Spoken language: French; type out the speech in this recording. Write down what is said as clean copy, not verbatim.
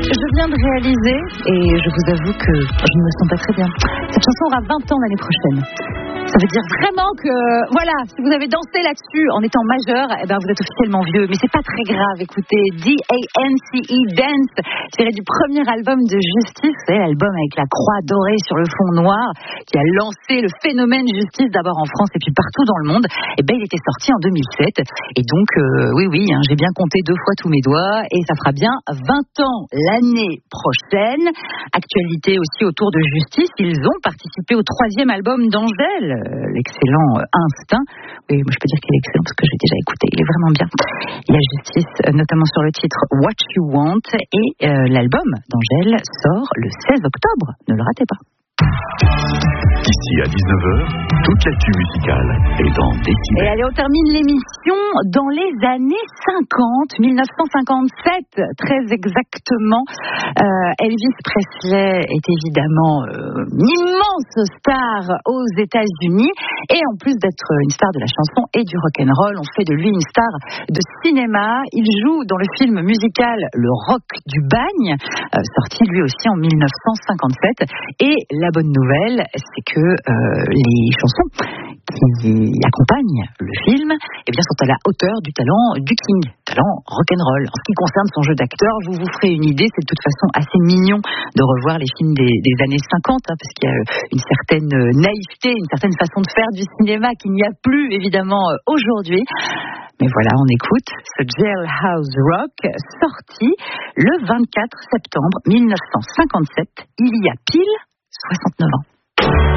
Je viens de réaliser, et je vous avoue que je ne me sens pas très bien. Cette chanson aura 20 ans l'année prochaine. Ça veut dire vraiment que, voilà, si vous avez dansé là-dessus en étant majeur, eh ben vous êtes officiellement vieux. Mais c'est pas très grave, écoutez. D.A.N.C.E. Dance, tiré du premier album de Justice, c'est l'album avec la croix dorée sur le fond noir, qui a lancé le phénomène Justice d'abord en France et puis partout dans le monde. Eh ben il était sorti en 2007. Et donc, oui, j'ai bien compté 2 fois tous mes doigts, et ça fera bien 20 ans l'année prochaine. Actualité aussi autour de Justice, ils ont participé au 3e album d'Angèle, l'excellent Instinct. Oui, moi je peux dire qu'il est excellent parce que j'ai déjà écouté, il est vraiment bien. Il y a Justice, notamment sur le titre What You Want, et l'album d'Angèle sort le 16 octobre, ne le ratez pas. Ici à 19h, toute l'actu musicale est dans Décibel. Et allez, on termine l'émission dans les années 50, 1957, très exactement. Elvis Presley est évidemment une immense star aux États-Unis, et en plus d'être une star de la chanson et du rock'n'roll, on fait de lui une star de cinéma. Il joue dans le film musical Le Rock du Bagne, sorti lui aussi en 1957. Et la bonne nouvelle, c'est que les chansons qui accompagnent le film, eh bien, sont à la hauteur du talent du King, talent rock'n'roll. En ce qui concerne son jeu d'acteur, vous ferez une idée, c'est de toute façon assez mignon de revoir les films des années 50, parce qu'il y a une certaine naïveté, une certaine façon de faire du cinéma qu'il n'y a plus évidemment aujourd'hui. Mais voilà, on écoute ce Jailhouse Rock, sorti le 24 septembre 1957, il y a pile 69 ans.